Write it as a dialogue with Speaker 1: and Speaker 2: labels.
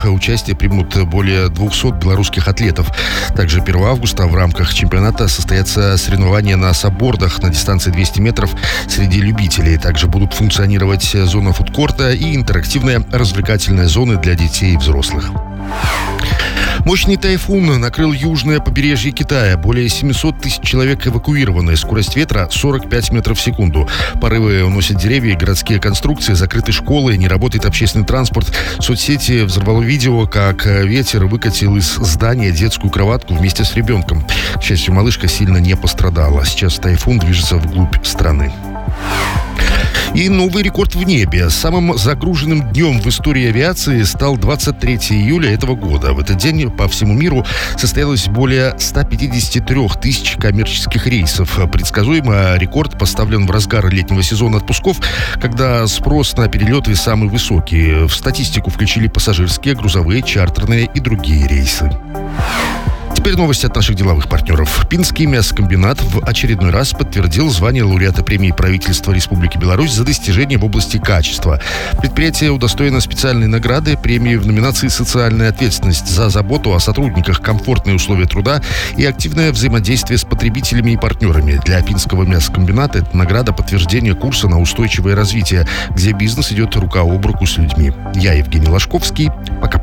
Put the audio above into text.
Speaker 1: Участие примут более 200 белорусских атлетов. Также 1 августа в рамках чемпионата состоятся соревнования на саббордах на дистанции 200 метров среди любителей. Также будут функционировать зона фудкорта и интерактивная развлекательная зона для детей и взрослых. Мощный тайфун накрыл южное побережье Китая. Более 700 тысяч человек эвакуированы. Скорость ветра 45 метров в секунду. Порывы уносят деревья и городские конструкции. Закрыты школы, не работает общественный транспорт. Соцсети взорвало видео, как ветер выкатил из здания детскую кроватку вместе с ребенком. К счастью, малышка сильно не пострадала. Сейчас тайфун движется вглубь страны. И новый рекорд в небе. Самым загруженным днем в истории авиации стал 23 июля этого года. В этот день по всему миру состоялось более 153 тысяч коммерческих рейсов. Предсказуемо рекорд поставлен в разгар летнего сезона отпусков, когда спрос на перелеты самый высокий. В статистику включили пассажирские, грузовые, чартерные и другие рейсы. Теперь новости от наших деловых партнеров. Пинский мясокомбинат в очередной раз подтвердил звание лауреата премии правительства Республики Беларусь за достижения в области качества. Предприятие удостоено специальной награды премии в номинации «Социальная ответственность» за заботу о сотрудниках, комфортные условия труда и активное взаимодействие с потребителями и партнерами. Для Пинского мясокомбината это награда подтверждения курса на устойчивое развитие, где бизнес идет рука об руку с людьми. Я Евгений Ложковский. Пока.